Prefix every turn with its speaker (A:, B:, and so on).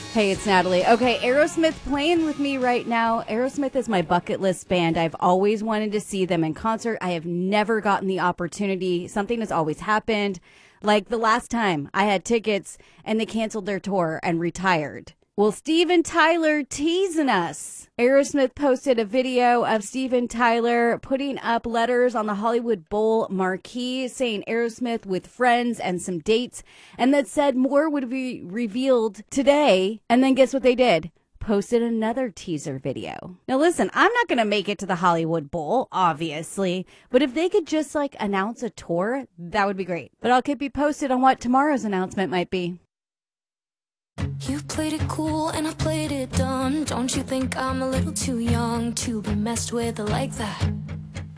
A: Hey, it's Natalie. Okay, Aerosmith playing with me right now. Aerosmith is my bucket list band. I've always wanted to see them in concert. I have never gotten the opportunity. Something has always happened. Like the last time I had tickets and they canceled their tour and retired. Well, Steven Tyler teasing us. Aerosmith posted a video of Steven Tyler putting up letters on the Hollywood Bowl marquee saying Aerosmith with friends and some dates, and that said more would be revealed today. And then guess what they did? Posted another teaser video. Now listen, I'm not going to make it to the Hollywood Bowl, obviously, but if they could just announce a tour, that would be great. But I'll keep you posted on what tomorrow's announcement might be.
B: You played it cool and I played it dumb. Don't you think I'm a little too young to be messed with like that?